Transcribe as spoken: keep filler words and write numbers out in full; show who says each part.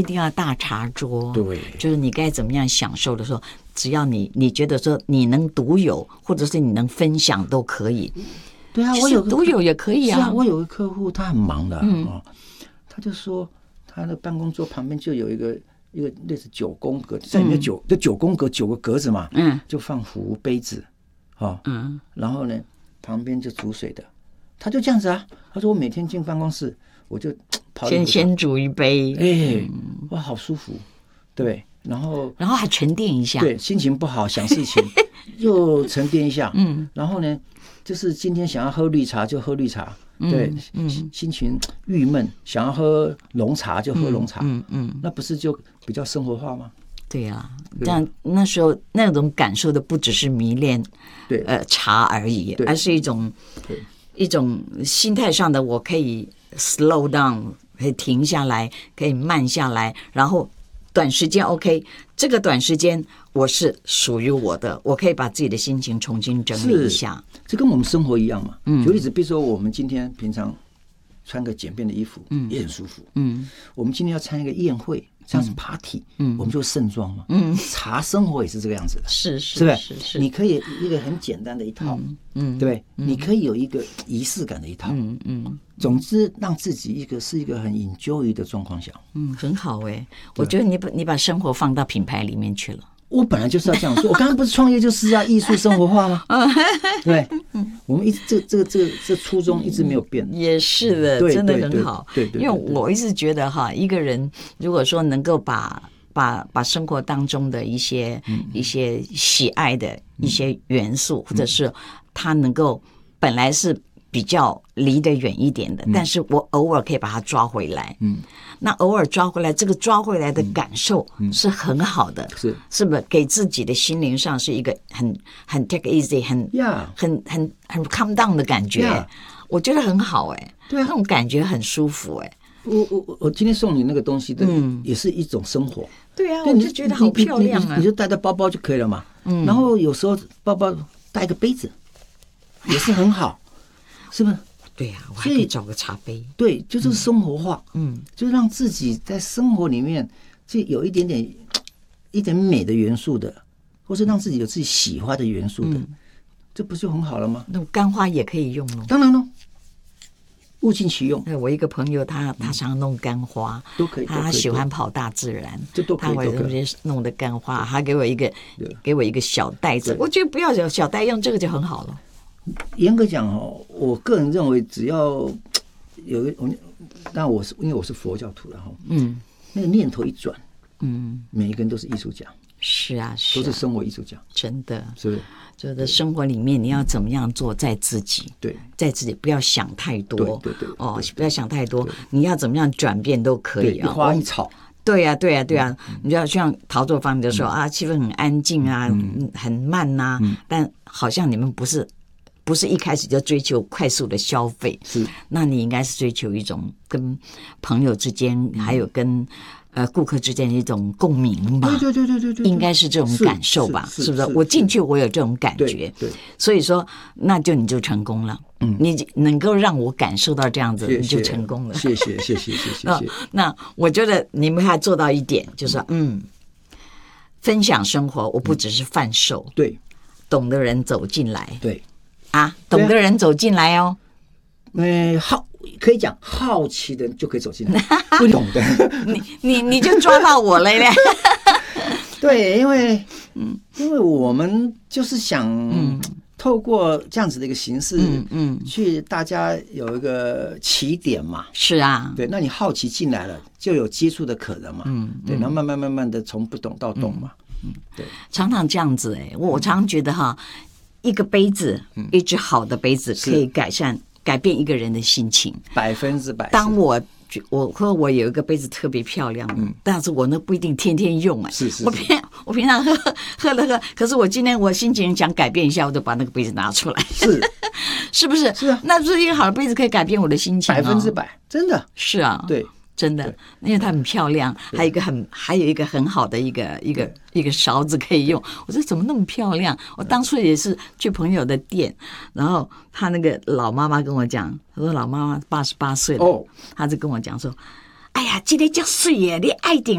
Speaker 1: 定要大茶桌，
Speaker 2: 对，
Speaker 1: 就是你该怎么样享受的时候，只要你你觉得说你能独有，或者是你能分享都可以。
Speaker 2: 对啊，我有
Speaker 1: 独有也可以啊。
Speaker 2: 是啊，我有个客户，他很忙的、嗯哦、他就说他的办公桌旁边就有一个一个类似九宫格，在里面九就、嗯、九宫格九个格子嘛，嗯，就放壶杯子，哦，嗯，然后呢旁边就煮水的，他就这样子啊。他说我每天进办公室，我就泡
Speaker 1: 先先煮一杯，
Speaker 2: 哎、嗯，哇，好舒服，对，然后
Speaker 1: 然后还沉淀一下，
Speaker 2: 对，心情不好想事情又沉淀一下，嗯，然后呢。就是今天想要喝绿茶就喝绿茶，对，嗯嗯、心情郁闷想要喝浓茶就喝浓茶，嗯 嗯, 嗯，那不是就比较生活化吗？
Speaker 1: 对啊，但那时候那种感受的不只是迷恋，对，呃，茶而已，而是一种一种心态上的，我可以 slow down， 可以停下来，可以慢下来，然后短时间 OK， 这个短时间我是属于我的，我可以把自己的心情重新整理一下。
Speaker 2: 这跟我们生活一样嘛。嗯，举例子，比如说我们今天平常穿个简便的衣服，嗯，也很舒服。嗯，我们今天要参加一个宴会，像是 party，嗯，我们就盛装嘛。嗯，茶生活也是这个样子的，
Speaker 1: 是是
Speaker 2: 是不
Speaker 1: 是是。
Speaker 2: 你可以一个很简单的一套，嗯，嗯对不对？嗯，你可以有一个仪式感的一套，嗯嗯。总之，让自己一个是一个很 enjoy 的状况下，
Speaker 1: 嗯，很好哎、欸。我觉得你把你把生活放到品牌里面去了。
Speaker 2: 我本来就是要这样做，我刚刚不是创业就是要艺术生活化吗？对，我们一直这这个这个这初衷一直没有变。
Speaker 1: 也是的，真的很好。
Speaker 2: 对对，
Speaker 1: 因为我一直觉得哈，一个人如果说能够把把把生活当中的一些、嗯、一些喜爱的一些元素，嗯、或者是他能够本来是比较离得远一点的，嗯、但是我偶尔可以把它抓回来。嗯。那偶尔抓回来，这个抓回来的感受是很好的，嗯嗯、是是不是给自己的心灵上是一个很很 take easy 很、yeah. 很很很 calm down 的感觉， yeah. 我觉得很好哎、欸，对、啊，那种感觉很舒服哎、欸。
Speaker 2: 我我我今天送你那个东西的，嗯，也是一种生活。
Speaker 1: 对啊，我就觉得好漂亮啊，
Speaker 2: 你, 你, 你就带在包包就可以了嘛。嗯，然后有时候包包带一个杯子，也是很好，是不是？
Speaker 1: 对呀、啊，我还可以找个茶杯。
Speaker 2: 对，就是生活化，嗯，就让自己在生活里面就有一点点一点美的元素的，或是让自己有自己喜欢的元素的，嗯、这不就很好了吗？
Speaker 1: 那干花也可以用哦。
Speaker 2: 当然喽，物尽其用。
Speaker 1: 我一个朋友他，他他常弄干花，
Speaker 2: 都可以，
Speaker 1: 他喜欢跑大自然，
Speaker 2: 这都可以，
Speaker 1: 他会那些弄的干花，他给我一个给我一个小袋子，我觉得不要小小袋，用这个就很好了。
Speaker 2: 严格讲哦，我个人认为只要有一个，但我是因为我是佛教徒了哈，嗯，那个念头一转，嗯，每一个人都是艺术家，
Speaker 1: 是啊，是
Speaker 2: 啊，都是生活艺术家，
Speaker 1: 真的，
Speaker 2: 是不是？
Speaker 1: 就在生活里面，你要怎么样做，在自己，
Speaker 2: 对，
Speaker 1: 在自己不要想太多，
Speaker 2: 对对 对, 对，
Speaker 1: 哦，不要想太多，你要怎么样转变都可以啊，
Speaker 2: 一花一草。
Speaker 1: 对呀、啊，对呀、啊，对呀、啊，嗯、你就要像陶作坊就说、嗯、啊，气氛很安静啊，嗯、很慢呐、啊嗯，但好像你们不是。不是一开始就追求快速的消费，
Speaker 2: 是，
Speaker 1: 那你应该是追求一种跟朋友之间，嗯、还有跟呃顾客之间的一种共鸣吧。
Speaker 2: 对对对对对，
Speaker 1: 应该是这种感受吧？是, 是, 是, 是不是？我进去我有这种感觉，
Speaker 2: 对，对
Speaker 1: 所以说那就你就成功了。嗯，你能够让我感受到这样子，
Speaker 2: 谢谢
Speaker 1: 你就成功了。
Speaker 2: 谢谢谢谢谢谢谢谢。
Speaker 1: 那我觉得你们还做到一点，就是说嗯，分享生活，我不只是贩售，
Speaker 2: 嗯、对，
Speaker 1: 懂的人走进来，
Speaker 2: 对。
Speaker 1: 啊，懂的人走进来哦。
Speaker 2: 呃，好，可以讲好奇的人就可以走进来，不懂的，
Speaker 1: 你你你就抓到我了嘞。
Speaker 2: 对，因为嗯，因为我们就是想透过这样子的一个形式，嗯嗯，去大家有一个起点嘛。
Speaker 1: 是啊，
Speaker 2: 对，那你好奇进来了，就有接触的可能嘛。嗯，对，然后慢慢慢慢的从不懂到懂嘛。嗯，对，
Speaker 1: 常常这样子哎、欸，我常常觉得哈。一个杯子，一只好的杯子可以改善、改变一个人的心情，
Speaker 2: 百分之百。
Speaker 1: 当我我喝我有一个杯子特别漂亮的，嗯、但是我那不一定天天用哎、欸。
Speaker 2: 是是是。
Speaker 1: 我平我平常喝喝了喝，可是我今天我心情想改变一下，我就把那个杯子拿出来。
Speaker 2: 是，
Speaker 1: 是不是？
Speaker 2: 是啊。
Speaker 1: 那不是一个好的杯子可以改变我的心情、哦？
Speaker 2: 百分之百，真的。
Speaker 1: 是啊。
Speaker 2: 对。
Speaker 1: 真的，因为它很漂亮，还有一个很还有一个很好的一个一个一个勺子可以用。我说怎么那么漂亮？我当初也是去朋友的店，然后他那个老妈妈跟我讲，他说老妈妈八十八岁了，他就跟我讲说：“哎呀，今天叫水耶，你爱点。”